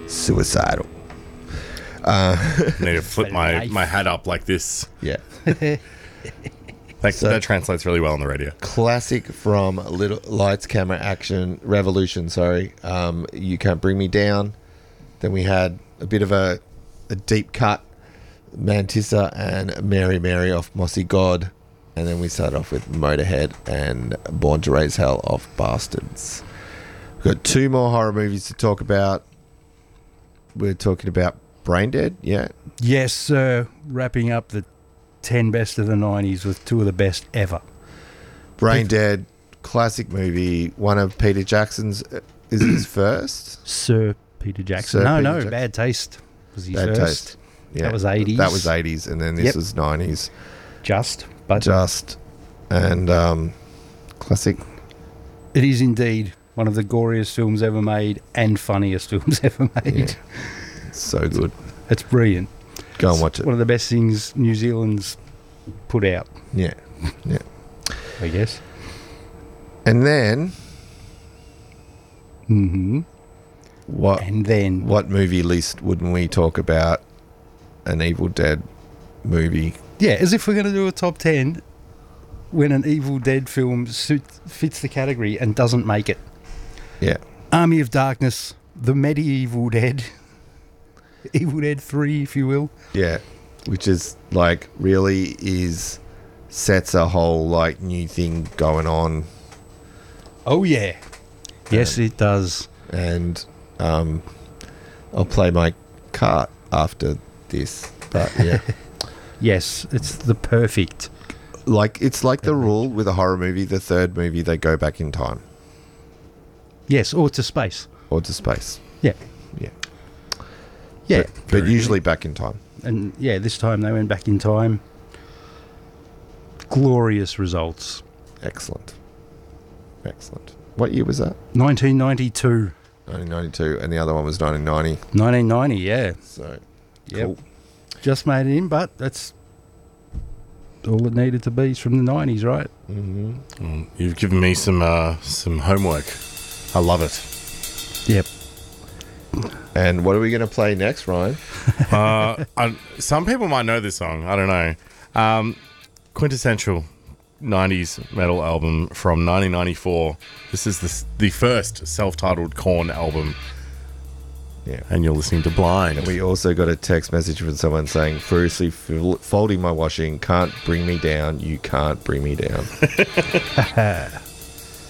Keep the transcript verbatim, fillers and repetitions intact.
suicidal. Uh, I need to flip my, my hat up like this. yeah. That, So- that translates really well on the radio. Classic from Little Lights, Camera, Action, Revolution, sorry. Um, You Can't Bring Me Down. Then we had a bit of a, a deep cut, Mantissa and Mary Mary off Mossy God. And then we started off with Motorhead and Born to Raise Hell off Bastards. We've got two more horror movies to talk about. We're talking about Brain Dead, yeah. Yes, sir. Wrapping up the ten best of the nineties with two of the best ever. Brain Dead, classic movie. One of Peter Jackson's, uh, is it his first? Sir Peter Jackson. Sir no, Peter no, Jackson. Bad Taste was his Bad first. Taste. Yeah. That was eighties. That was eighties, and then this Yep. was nineties. Just, but Just, and um, classic. it is indeed one of the goriest films ever made and funniest films ever made. Yeah. So good. It's brilliant. Go and watch it. One of the best things New Zealand's put out, Yeah, yeah. I guess. And then Mm-hmm. what? And then What movie list wouldn't we talk about? An Evil Dead movie. yeah, as if we're going to do a top ten when an Evil Dead film suit, fits the category and doesn't make it. Yeah, Army of Darkness, The Medieval Dead, Evil Dead three, if you will. yeah. Which is like really is sets a whole like new thing going on, Oh, yeah. Yes, it does. and um, I'll play my cart after this. But yeah. Yes, it's the perfect. Like it's like the rule with a horror movie, the third movie they go back in time Yes, or to space. or to space. Yeah. Yeah. Yeah. But, but usually back in time. And yeah, this time they went back in time. Glorious results. Excellent. Excellent. What year was that? nineteen ninety-two. nineteen ninety-two, and the other one was nineteen ninety. nineteen ninety, yeah. So Yep. cool. Just made it in, but that's all it needed to be from the nineties, right? Mm-hmm. Mm, You've given me some uh, some homework. I love it. Yep. And what are we going to play next, Ryan? Uh, I, some people might know this song. I don't know. Um, quintessential nineties metal album from nineteen ninety-four. This is the, the first self-titled Korn album. Yeah. And you're listening to Blind. And we also got a text message from someone saying, furiously fol- folding my washing, can't bring me down, you can't bring me down.